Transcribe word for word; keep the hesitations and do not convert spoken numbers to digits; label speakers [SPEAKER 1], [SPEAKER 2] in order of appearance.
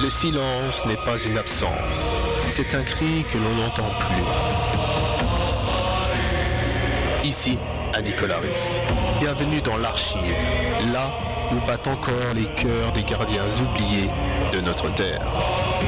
[SPEAKER 1] Le silence n'est pas une absence, c'est un cri que l'on n'entend plus. Ici, à Nicolas-Ris, bienvenue dans l'Archive, là où battent encore les cœurs des gardiens oubliés de notre terre.